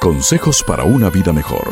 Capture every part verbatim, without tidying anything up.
Consejos para una vida mejor.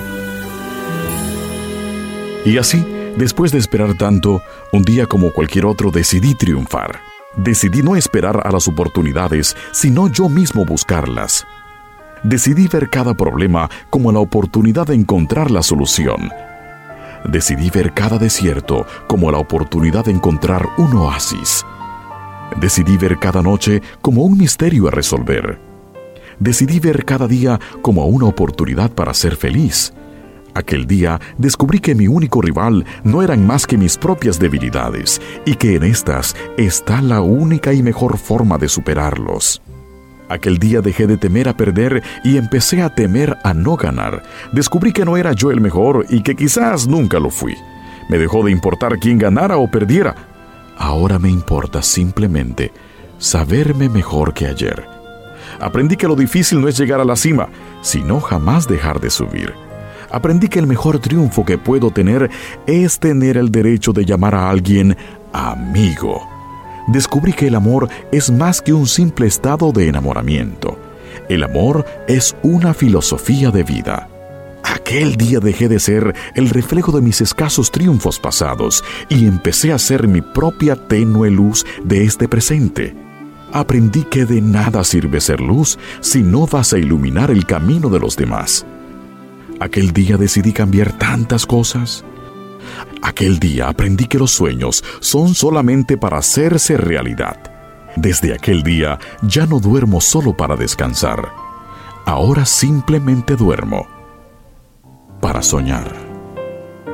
Y así, después de esperar tanto, un día como cualquier otro decidí triunfar. Decidí no esperar a las oportunidades, sino yo mismo buscarlas. Decidí ver cada problema como la oportunidad de encontrar la solución. Decidí ver cada desierto como la oportunidad de encontrar un oasis. Decidí ver cada noche como un misterio a resolver. Decidí ver cada día como una oportunidad para ser feliz. Aquel día descubrí que mi único rival no eran más que mis propias debilidades y que en estas está la única y mejor forma de superarlos. Aquel día dejé de temer a perder y empecé a temer a no ganar. Descubrí que no era yo el mejor y que quizás nunca lo fui. Me dejó de importar quién ganara o perdiera. Ahora me importa simplemente saberme mejor que ayer. Aprendí que lo difícil no es llegar a la cima, sino jamás dejar de subir. Aprendí que el mejor triunfo que puedo tener es tener el derecho de llamar a alguien amigo. Descubrí que el amor es más que un simple estado de enamoramiento. El amor es una filosofía de vida. Aquel día dejé de ser el reflejo de mis escasos triunfos pasados y empecé a ser mi propia tenue luz de este presente. Aprendí que de nada sirve ser luz si no vas a iluminar el camino de los demás. Aquel día decidí cambiar tantas cosas. Aquel día aprendí que los sueños son solamente para hacerse realidad. Desde aquel día ya no duermo solo para descansar. Ahora simplemente duermo para soñar.